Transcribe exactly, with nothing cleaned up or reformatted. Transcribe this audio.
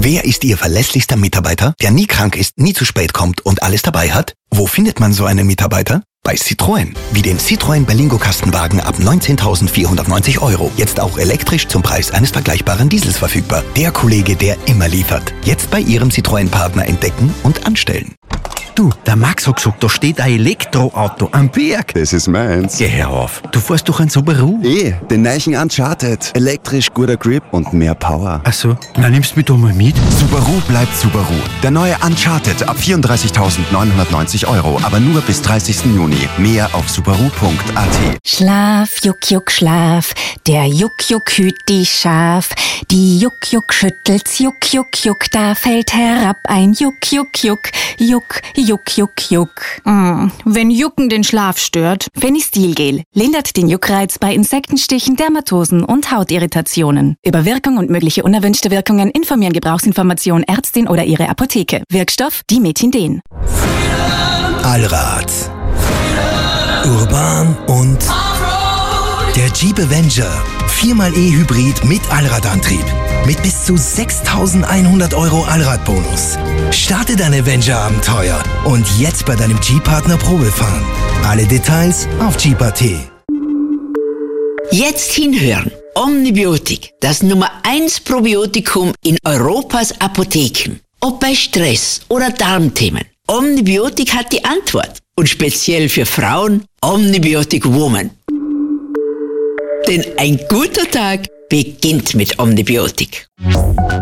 Wer ist Ihr verlässlichster Mitarbeiter, der nie krank ist, nie zu spät kommt und alles dabei hat? Wo findet man so einen Mitarbeiter? Bei Citroën. Wie den Citroën Berlingo Kastenwagen ab neunzehntausendvierhundertneunzig Euro. Jetzt auch elektrisch zum Preis eines vergleichbaren Diesels verfügbar. Der Kollege, der immer liefert. Jetzt bei Ihrem Citroën-Partner entdecken und anstellen. Du, der Max hat gesagt, da steht ein Elektroauto am Berg. Das ist meins. Geh hör auf. Du fährst doch ein Subaru. Eh, den neuen Uncharted. Elektrisch, guter Grip und mehr Power. Ach so, na nimmst du mich doch mal mit. Subaru bleibt Subaru. Der neue Uncharted ab vierunddreißigtausendneunhundertneunzig Euro, aber nur bis dreißigsten Juni. Mehr auf subaru punkt a t. Schlaf, Juck, Juck, Schlaf. Der Juck, Juck hüt die Schaf. Die Juck, Juck schüttelt's, Juck, Juck, Juck. Da fällt herab ein Juck, Juck, Juck. Juck, Juck, Juck, Juck. Mm, wenn Jucken den Schlaf stört. Fenistilgel lindert den Juckreiz bei Insektenstichen, Dermatosen und Hautirritationen. Über Wirkung und mögliche unerwünschte Wirkungen informieren Gebrauchsinformation Ärztin oder ihre Apotheke. Wirkstoff Dimethinden. Allrad. Urban und der Jeep Avenger. viermal E-Hybrid mit Allradantrieb. Mit bis zu sechstausendeinhundert Euro Allradbonus. Starte dein Avenger-Abenteuer und jetzt bei deinem Jeep-Partner Probefahren. Alle Details auf Jeep punkt a t. Jetzt hinhören. Omnibiotik, das Nummer eins Probiotikum in Europas Apotheken. Ob bei Stress oder Darmthemen. Omnibiotik hat die Antwort. Und speziell für Frauen Omnibiotic Woman. Denn ein guter Tag beginnt mit Omnibiotik.